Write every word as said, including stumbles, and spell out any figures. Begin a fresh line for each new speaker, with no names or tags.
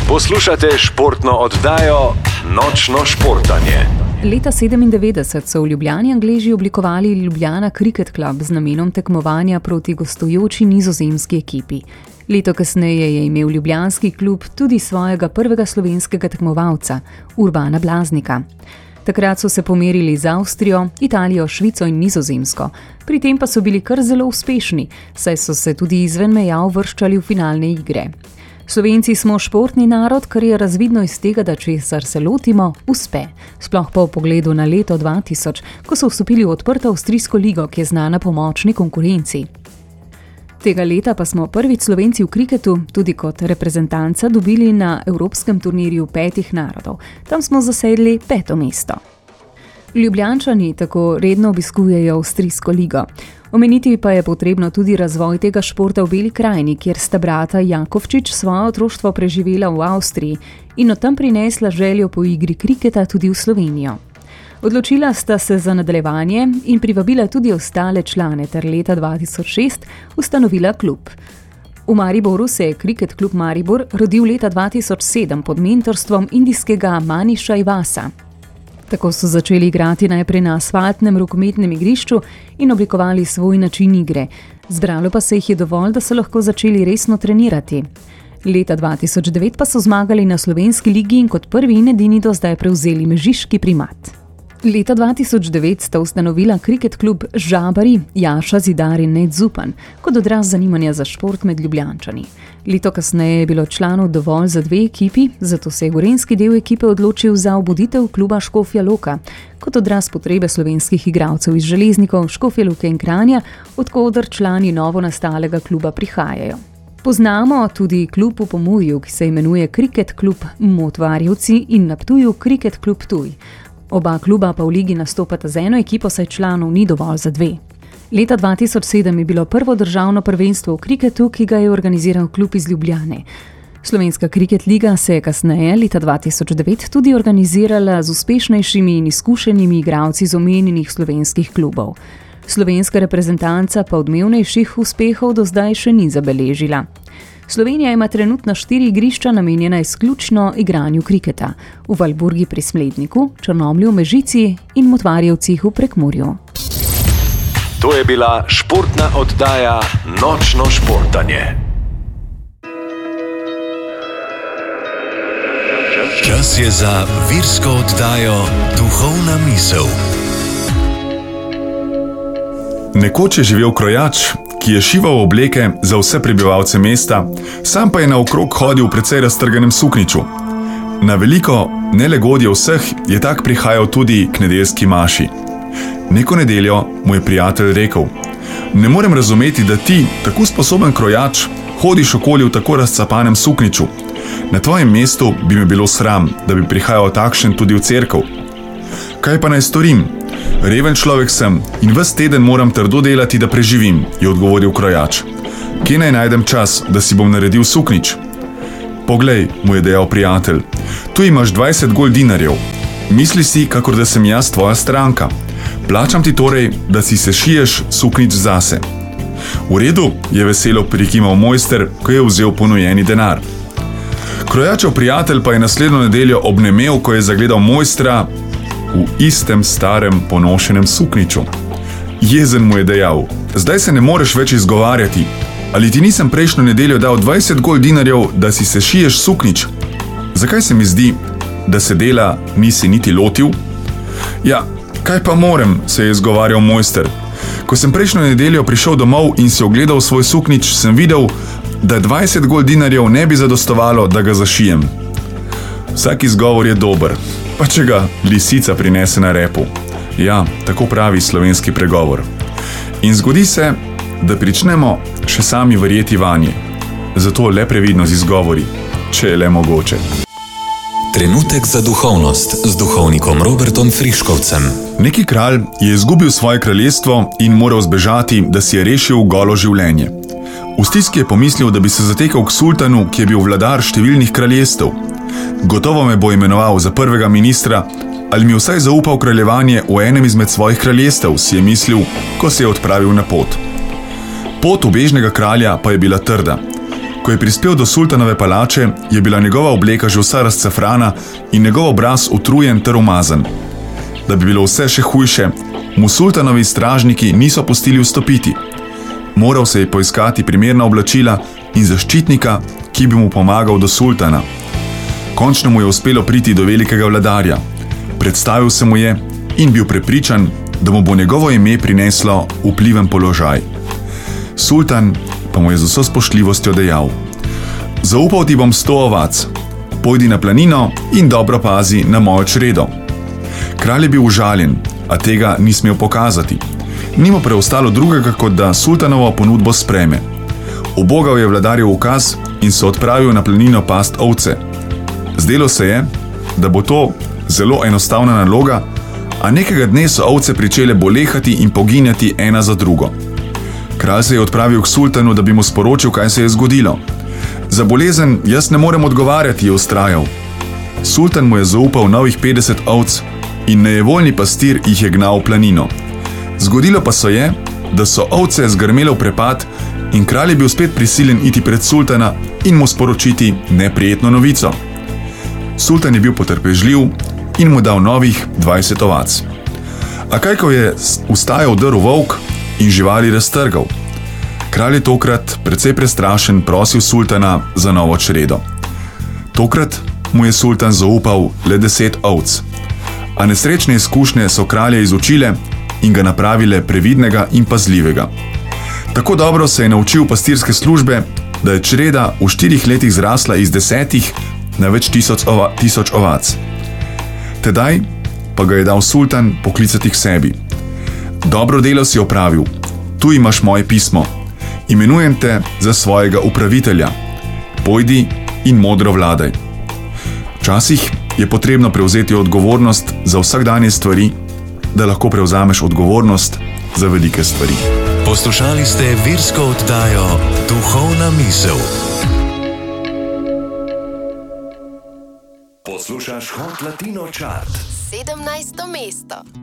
Poslušate športno oddajo Nočno športanje.
Leta sedemindevetdeset so v Ljubljani Angleži oblikovali Ljubljana Cricket Club z namenom tekmovanja proti gostujoči nizozemski ekipi. Leto kasneje je imel ljubljanski klub tudi svojega prvega slovenskega tekmovalca, Urbana Blaznika. Takrat so se pomerili z Avstrijo, Italijo, Švico in Nizozemsko. Pri tem pa so bili kar zelo uspešni, saj so se tudi izven meja uvrščali v finalne igre. Slovenci smo športni narod, kar je razvidno iz tega, da česar se lotimo, uspe. Sploh pa v pogledu na leto dva tisoč, ko so vstopili v odprto avstrijsko ligo, ki je znana po močni konkurenci. Tega leta pa smo prvič Slovenci v kriketu tudi kot reprezentanca dobili na evropskem turnirju petih narodov. Tam smo zasedli peto mesto. Ljubljančani tako redno obiskujejo avstrijsko ligo. Omeniti pa je potrebno tudi razvoj tega športa v Beli krajini, kjer sta brata Jakovčič svoje otroštvo preživela v Avstriji in od tam prinesla željo po igri kriketa tudi v Slovenijo. Odločila sta se za nadaljevanje in privabila tudi ostale člane ter leta dva tisoč šest ustanovila klub. V Mariboru se je Cricket klub Maribor rodil leta dva tisoč sedem pod mentorstvom indijskega Maniša Ivasa. Tako so začeli igrati najprej na asfaltnem rokometnem igrišču in oblikovali svoj način igre. Zbralo pa se jih je dovolj, da so lahko začeli resno trenirati. Leta dva tisoč devet pa so zmagali na slovenski ligi in kot prvi in edini do zdaj prevzeli mežiški primat. Leta dva tisoč devet sta ustanovila Cricket klub Žabari, Jaša Zidar in Ned Zupan, kot odraz zanimanja za šport med Ljubljančani. Leto kasneje je bilo članov dovolj za dve ekipi, zato se je gorenjski del ekipe odločil za obuditev kluba Škofja Loka, kot odraz potrebe slovenskih igralcev iz Železnikov, Škofje Loke in Kranja, od koder člani novo nastalega kluba prihajajo. Poznamo tudi klub v Pomurju, ki se imenuje Cricket klub Motvarjevci in na Ptuju Cricket klub Ptuj. Oba kluba pa v ligi nastopata z eno ekipo, saj članov ni dovolj za dve. Leta dva tisoč sedem je bilo prvo državno prvenstvo v kriketu, ki ga je organiziral klub iz Ljubljane. Slovenska kriket liga se je kasneje, leta dva tisoč devet, tudi organizirala z uspešnejšimi in izkušenimi igralci z omenjenih slovenskih klubov. Slovenska reprezentanca pa odmevnejših uspehov do zdaj še ni zabeležila. Slovenija ima trenutno štiri igrišča namenjena izključno igranju kriketa. V Valburgi pri Smledniku, Črnomlju v Mežici in Motvarjevcih v Prekmurju.
To je bila športna oddaja Nočno športanje. Čas je za virsko oddajo Duhovna misel.
Nekoč je živel krojač, ki je šival obleke za vse prebivalce mesta, sam pa je naokrog hodil v precej raztrganem sukniču. Na veliko nelagodje vseh je tak prihajal tudi k nedeljski maši. Neko nedeljo mu je prijatelj rekel: "Ne morem razumeti, da ti, tako sposoben krojač, hodiš okoli v tako razcapanem sukniču. Na tvojem mestu bi me bilo sram, da bi prihajal takšen tudi v cerkev." "Kaj pa naj storim? Reven človek sem in ves teden moram trdo delati, da preživim," je odgovoril krojač. "Kje naj najdem čas, da si bom naredil suknič?" "Poglej," mu je dejal prijatelj, "tu imaš dvajset goldinarjev. Misli si, kakor da sem jaz tvoja stranka. Plačam ti torej, da si se šiješ suknič zase." "V redu," je veselo prikimal mojster, ko je vzel ponujeni denar. Krojačev prijatelj pa je naslednjo nedeljo obnemel, ko je zagledal mojstra v istem starem ponošenem sukniču. Jezen mu je dejal: "Zdaj se ne moreš več izgovarjati. Ali ti nisem prejšnjo nedeljo dal dvajset goldinarjev, da si se šiješ suknič? Zakaj se mi zdi, da se dela nisi niti lotil?" "Ja, kaj pa morem," se je izgovarjal mojster. "Ko sem prejšnjo nedeljo prišel domov in si ogledal svoj suknič, sem videl, da dvajset goldinarjev ne bi zadostovalo, da ga zašijem." Vsak izgovor je dober, pa če ga lisica prinese na repu. Ja, tako pravi slovenski pregovor. In zgodi se, da pričnemo še sami verjeti vanje. Zato le previdno z izgovori, če je le mogoče.
Trenutek za duhovnost z duhovnikom Robertom Friškovcem.
Neki kralj je izgubil svoje kraljestvo in moral zbežati, da si je rešil golo življenje. V stiski je pomislil, da bi se zatekal k sultanu, ki je bil vladar številnih kraljestev. "Gotovo me bo imenoval za prvega ministra ali mi vsaj zaupal kraljevanje v enem izmed svojih kraljestev," si je mislil, ko se je odpravil na pot. Pot ubežnega kralja pa je bila trda. Ko je prispel do sultanove palače, je bila njegova obleka že vsa razcefrana in njegov obraz utrujen ter umazan. Da bi bilo vse še hujše, mu sultanovi stražniki niso pustili vstopiti. Moral se je poiskati primerna oblačila in zaščitnika, ki bi mu pomagal do sultana. Končno mu je uspelo priti do velikega vladarja. Predstavil se mu je in bil prepričan, da mu bo njegovo ime prineslo vpliven položaj. Sultan pa mu je z vso spoštljivostjo dejal: zaupal ti bom sto ovac, pojdi na planino in dobro pazi na mojo čredo. Kralj je bil užaljen, a tega ni smel pokazati. Ni mu preostalo drugega, kot da sultanovo ponudbo sprejme. Ubogal je vladarjev ukaz in se odpravil na planino past ovce. Zdelo se je, da bo to zelo enostavna naloga, a nekega dne so ovce pričele bolehati in poginjati ena za drugo. Kralj se je odpravil k sultanu, da bi mu sporočil, kaj se je zgodilo. Za bolezen jaz ne morem odgovarjati, je vztrajal. Sultan mu je zaupal novih petdeset ovc in nejevoljni pastir jih je gnal v planino. Zgodilo pa se je, da so ovce zgrmele v prepad in kralj je bil spet prisiljen iti pred sultana in mu sporočiti neprijetno novico. Sultan je bil potrpežljiv in mu dal novih dvajset ovac. A kaj, ko je vstajal drv volk in živali raztrgal? Kralj je tokrat, precej prestrašen, prosil sultana za novo čredo. Tokrat mu je sultan zaupal le deset ovc. A nesrečne izkušnje so kralja izučile in ga napravile previdnega in pazljivega. Tako dobro se je naučil pastirske službe, da je čreda v štirih letih zrasla iz desetih na več tisoč, ova, tisoč ovac. Tedaj pa ga je dal sultan poklicati k sebi. Dobro delo si opravil, tu imaš moje pismo. Imenujem te za svojega upravitelja. Pojdi in modro vladaj. Včasih je potrebno prevzeti odgovornost za vsakdanje stvari, da lahko prevzameš odgovornost za velike stvari.
Poslušali ste virsko oddajo Duhovna misel. Poslušaš Hot Latino Chart.
sedemnajsto mesto.